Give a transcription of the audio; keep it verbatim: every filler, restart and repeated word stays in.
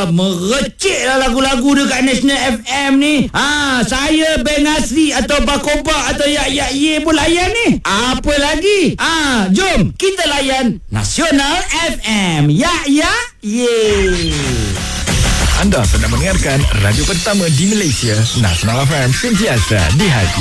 Dah merecik lah lagu-lagu dekat National F M ni. Ha, saya Ben Asri atau Bakoba atau Yak Yak Ye pun layan ni. Apa lagi? Ha, jom kita layan Nasional F M. Yak Yak Ye. Anda sedang mendengarkan radio pertama di Malaysia, Nasional F M, sentiasa di hati.